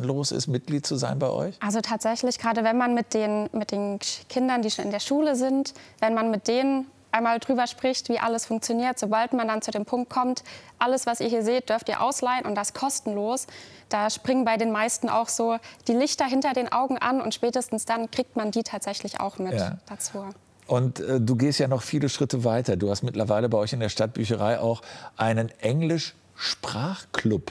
kostenlos ist, Mitglied zu sein bei euch? Also tatsächlich, gerade wenn man mit den Kindern, die schon in der Schule sind, wenn man mit denen einmal drüber spricht, wie alles funktioniert, sobald man dann zu dem Punkt kommt, alles, was ihr hier seht, dürft ihr ausleihen und das kostenlos, da springen bei den meisten auch so die Lichter hinter den Augen an und spätestens dann kriegt man die tatsächlich auch mit dazu. Und du gehst ja noch viele Schritte weiter. Du hast mittlerweile bei euch in der Stadtbücherei auch einen Englisch-Sprachclub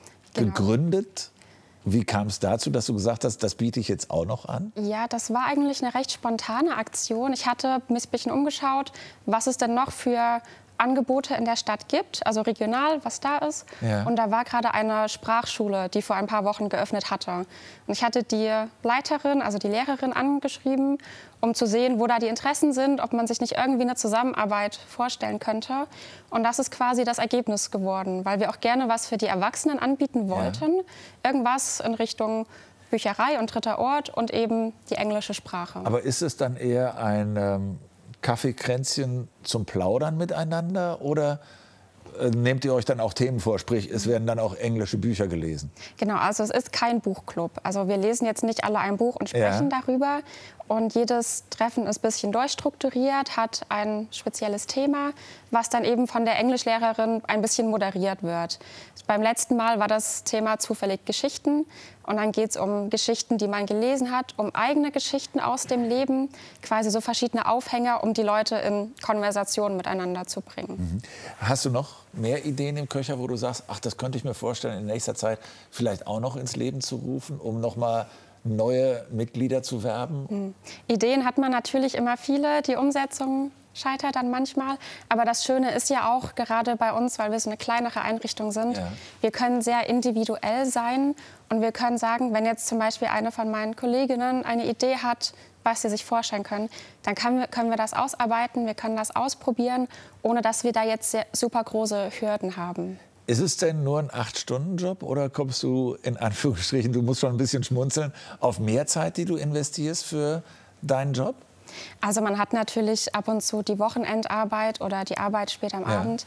gegründet. Wie kam es dazu, dass du gesagt hast, das biete ich jetzt auch noch an? Ja, das war eigentlich eine recht spontane Aktion. Ich hatte mich ein bisschen umgeschaut, was es denn noch für Angebote in der Stadt gibt, also regional, was da ist. Ja. Und da war gerade eine Sprachschule, die vor ein paar Wochen geöffnet hatte. Und ich hatte die Leiterin, also die Lehrerin, angeschrieben, um zu sehen, wo da die Interessen sind, ob man sich nicht irgendwie eine Zusammenarbeit vorstellen könnte. Und das ist quasi das Ergebnis geworden, weil wir auch gerne was für die Erwachsenen anbieten wollten. Ja. Irgendwas in Richtung Bücherei und dritter Ort und eben die englische Sprache. Aber ist es dann eher ein Kaffeekränzchen zum Plaudern miteinander oder nehmt ihr euch dann auch Themen vor, sprich es werden dann auch englische Bücher gelesen? Genau, also es ist kein Buchclub. Also wir lesen jetzt nicht alle ein Buch und sprechen darüber. Und jedes Treffen ist ein bisschen durchstrukturiert, hat ein spezielles Thema, was dann eben von der Englischlehrerin ein bisschen moderiert wird. Beim letzten Mal war das Thema zufällig Geschichten. Und dann geht es um Geschichten, die man gelesen hat, um eigene Geschichten aus dem Leben, quasi so verschiedene Aufhänger, um die Leute in Konversationen miteinander zu bringen. Hast du noch mehr Ideen im Köcher, wo du sagst, ach, das könnte ich mir vorstellen, in nächster Zeit vielleicht auch noch ins Leben zu rufen, um noch mal neue Mitglieder zu werben? Ideen hat man natürlich immer viele, die Umsetzung scheitert dann manchmal. Aber das Schöne ist ja auch gerade bei uns, weil wir so eine kleinere Einrichtung sind, wir können sehr individuell sein und wir können sagen, wenn jetzt zum Beispiel eine von meinen Kolleginnen eine Idee hat, was sie sich vorstellen können, dann können wir das ausarbeiten, wir können das ausprobieren, ohne dass wir da jetzt super große Hürden haben. Ist es denn nur ein 8-Stunden-Job oder kommst du, in Anführungsstrichen, du musst schon ein bisschen schmunzeln, auf mehr Zeit, die du investierst für deinen Job? Also man hat natürlich ab und zu die Wochenendarbeit oder die Arbeit später am Abend,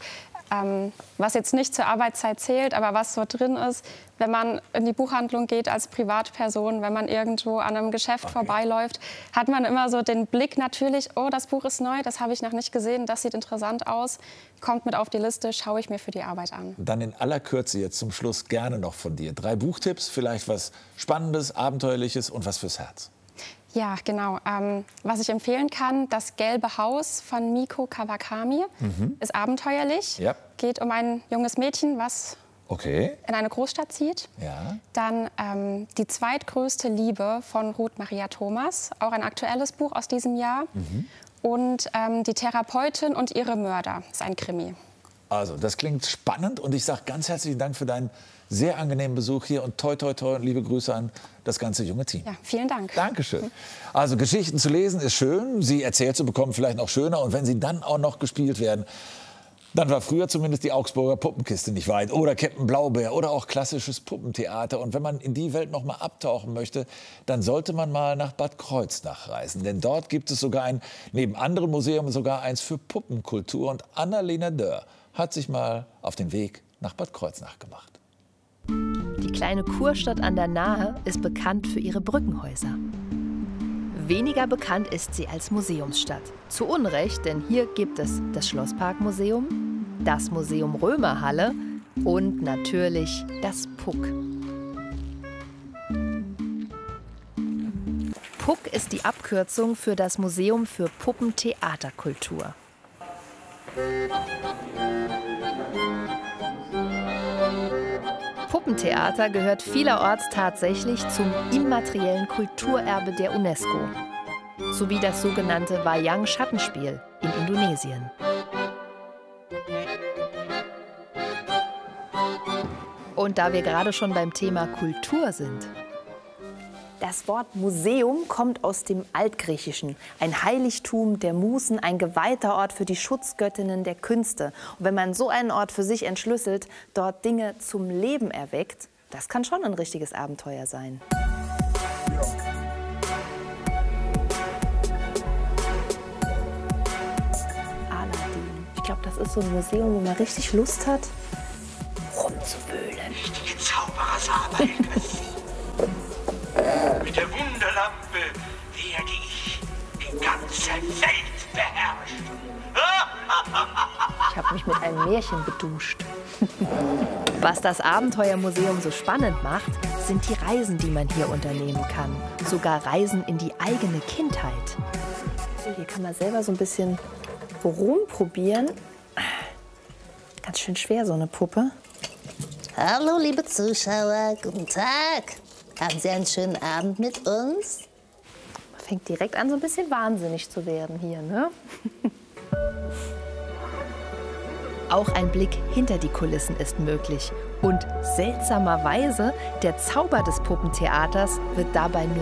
was jetzt nicht zur Arbeitszeit zählt, aber was so drin ist, wenn man in die Buchhandlung geht als Privatperson, wenn man irgendwo an einem Geschäft vorbeiläuft, hat man immer so den Blick natürlich, oh, das Buch ist neu, das habe ich noch nicht gesehen, das sieht interessant aus, kommt mit auf die Liste, schaue ich mir für die Arbeit an. Dann in aller Kürze jetzt zum Schluss gerne noch von dir 3 Buchtipps, vielleicht was Spannendes, Abenteuerliches und was fürs Herz. Ja, genau. Was ich empfehlen kann, Das gelbe Haus von Miko Kawakami, ist abenteuerlich. Ja. Geht um ein junges Mädchen, was in eine Großstadt zieht. Ja. Dann Die zweitgrößte Liebe von Ruth Maria Thomas, auch ein aktuelles Buch aus diesem Jahr. Und Die Therapeutin und ihre Mörder, ist ein Krimi. Also, das klingt spannend und ich sage ganz herzlichen Dank für deinen sehr angenehmen Besuch hier und toi, toi, toi und liebe Grüße an das ganze junge Team. Ja, vielen Dank. Dankeschön. Also Geschichten zu lesen ist schön, sie erzählt zu bekommen vielleicht noch schöner und wenn sie dann auch noch gespielt werden, dann war früher zumindest die Augsburger Puppenkiste nicht weit oder Captain Blaubeer oder auch klassisches Puppentheater. Und wenn man in die Welt noch mal abtauchen möchte, dann sollte man mal nach Bad Kreuznach reisen. Denn dort gibt es sogar neben anderen Museen sogar eins für Puppenkultur. Und Annalena Dörr hat sich mal auf den Weg nach Bad Kreuznach gemacht. Die kleine Kurstadt an der Nahe ist bekannt für ihre Brückenhäuser. Weniger bekannt ist sie als Museumsstadt. Zu Unrecht, denn hier gibt es das Schlossparkmuseum, das Museum Römerhalle und natürlich das Puck. Puck ist die Abkürzung für das Museum für Puppentheaterkultur. Puppentheater gehört vielerorts tatsächlich zum immateriellen Kulturerbe der UNESCO, sowie das sogenannte Wayang-Schattenspiel in Indonesien. Und da wir gerade schon beim Thema Kultur sind. Das Wort Museum kommt aus dem Altgriechischen. Ein Heiligtum der Musen, ein geweihter Ort für die Schutzgöttinnen der Künste. Und wenn man so einen Ort für sich entschlüsselt, dort Dinge zum Leben erweckt, das kann schon ein richtiges Abenteuer sein. Aladdin. Ich glaube, das ist so ein Museum, wo man richtig Lust hat, rumzuwühlen. Die Zauberer arbeiten. mich mit einem Märchen beduscht. Was das Abenteuermuseum so spannend macht, sind die Reisen, die man hier unternehmen kann. Sogar Reisen in die eigene Kindheit. Hier kann man selber so ein bisschen rumprobieren. Ganz schön schwer, so eine Puppe. Hallo, liebe Zuschauer, guten Tag. Haben Sie einen schönen Abend mit uns? Man fängt direkt an, so ein bisschen wahnsinnig zu werden hier, ne? Auch ein Blick hinter die Kulissen ist möglich. Und seltsamerweise, der Zauber des Puppentheaters wird dabei nur